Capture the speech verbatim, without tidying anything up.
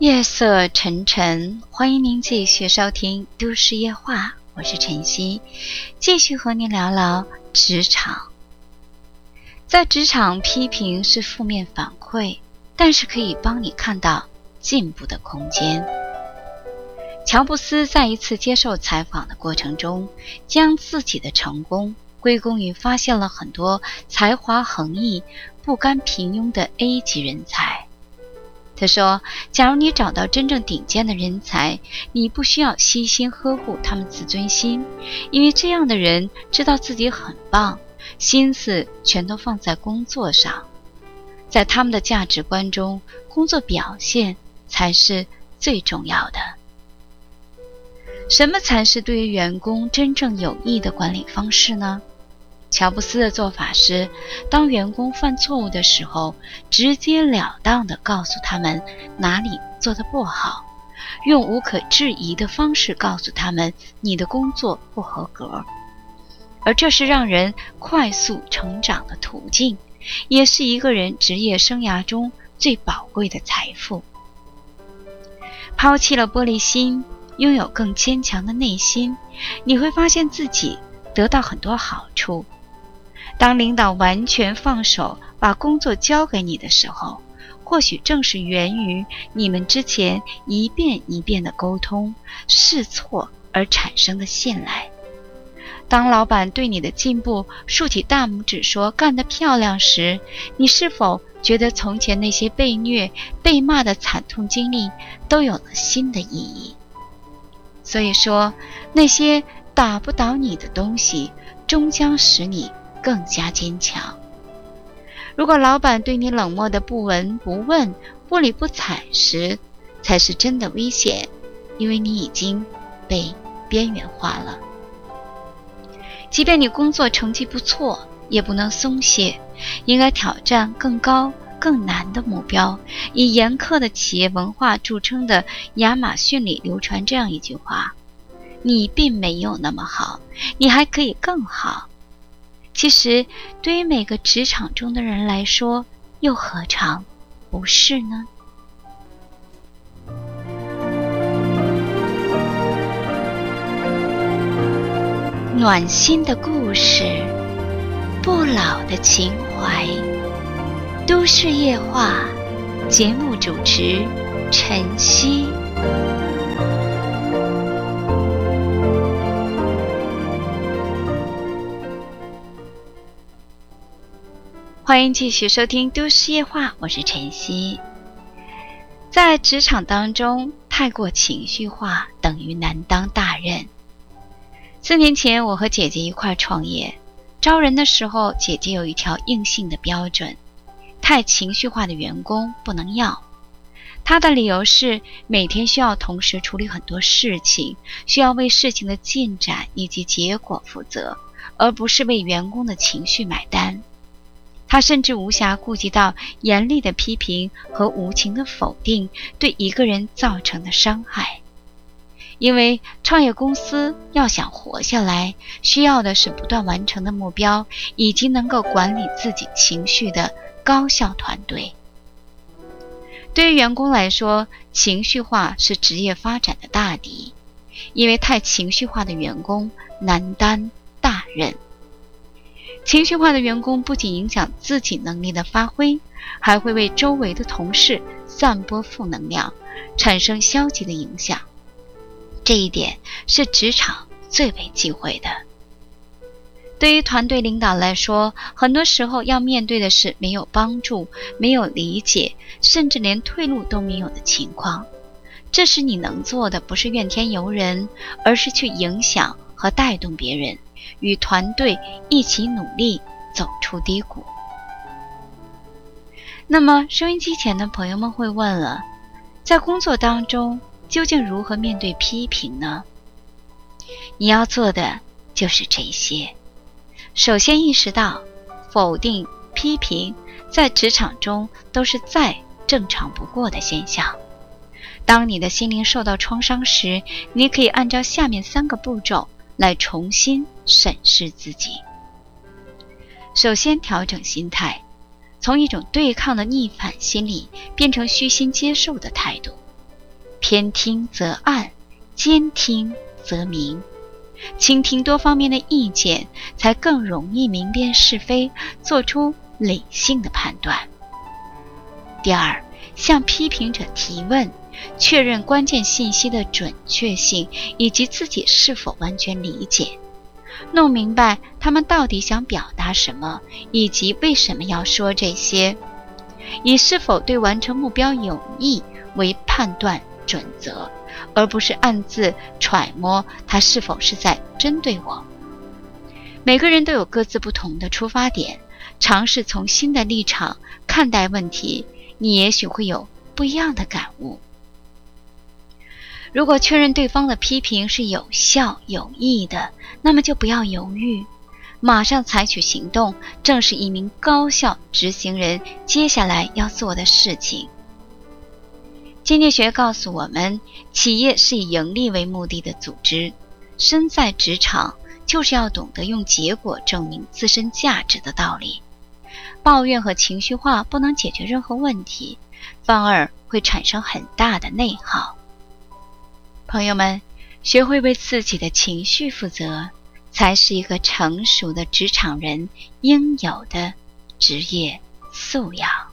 夜色沉沉，欢迎您继续收听都市夜话，我是晨曦，继续和您聊聊职场。在职场，批评是负面反馈，但是可以帮你看到进步的空间。乔布斯在一次接受采访的过程中，将自己的成功归功于发现了很多才华横溢、不甘平庸的 A 级人才。他说，假如你找到真正顶尖的人才，你不需要悉心呵护他们自尊心，因为这样的人知道自己很棒，心思全都放在工作上。在他们的价值观中，工作表现才是最重要的。什么才是对于员工真正有益的管理方式呢？乔布斯的做法是，当员工犯错误的时候，直截了当地告诉他们哪里做得不好，用无可置疑的方式告诉他们你的工作不合格。而这是让人快速成长的途径，也是一个人职业生涯中最宝贵的财富。抛弃了玻璃心，拥有更坚强的内心，你会发现自己得到很多好处。当领导完全放手把工作交给你的时候，或许正是源于你们之前一遍一遍的沟通试错而产生的信赖。当老板对你的进步竖起大拇指说干得漂亮时，你是否觉得从前那些被虐被骂的惨痛经历都有了新的意义？所以说，那些打不倒你的东西终将使你更加坚强。如果老板对你冷漠的不闻不问、不理不睬时，才是真的危险，因为你已经被边缘化了。即便你工作成绩不错，也不能松懈，应该挑战更高更难的目标。以严苛的企业文化著称的亚马逊里流传这样一句话：你并没有那么好，你还可以更好。其实对于每个职场中的人来说，又何尝不是呢？暖心的故事，不老的情怀，都市夜话，节目主持晨曦。欢迎继续收听都市夜话，我是晨曦。在职场当中，太过情绪化等于难当大任。四年前，我和姐姐一块创业，招人的时候，姐姐有一条硬性的标准：太情绪化的员工不能要。她的理由是，每天需要同时处理很多事情，需要为事情的进展以及结果负责，而不是为员工的情绪买单。他甚至无暇顾及到严厉的批评和无情的否定对一个人造成的伤害。因为创业公司要想活下来，需要的是不断完成的目标，以及能够管理自己情绪的高效团队。对于员工来说，情绪化是职业发展的大敌，因为太情绪化的员工难担大任。情绪化的员工不仅影响自己能力的发挥，还会为周围的同事散播负能量，产生消极的影响。这一点是职场最为忌讳的。对于团队领导来说，很多时候要面对的是没有帮助、没有理解，甚至连退路都没有的情况。这时你能做的不是怨天尤人，而是去影响和带动别人，与团队一起努力走出低谷。那么收音机前的朋友们会问了，在工作当中究竟如何面对批评呢？你要做的就是这些。首先意识到，否定、批评在职场中都是再正常不过的现象。当你的心灵受到创伤时，你可以按照下面三个步骤来重新审视自己。首先，调整心态，从一种对抗的逆反心理变成虚心接受的态度。 偏听则暗，兼听则明。倾听多方面的意见，才更容易明辨是非，做出理性的判断。第二，向批评者提问，确认关键信息的准确性以及自己是否完全理解，弄明白他们到底想表达什么，以及为什么要说这些，以是否对完成目标有益为判断准则，而不是暗自揣摩他是否是在针对我。每个人都有各自不同的出发点，尝试从新的立场看待问题，你也许会有不一样的感悟。如果确认对方的批评是有效有益的，那么就不要犹豫，马上采取行动，正是一名高效执行人接下来要做的事情。经济学告诉我们，企业是以盈利为目的的组织，身在职场就是要懂得用结果证明自身价值的道理。抱怨和情绪化不能解决任何问题，反而会产生很大的内耗。朋友们，学会为自己的情绪负责，才是一个成熟的职场人应有的职业素养。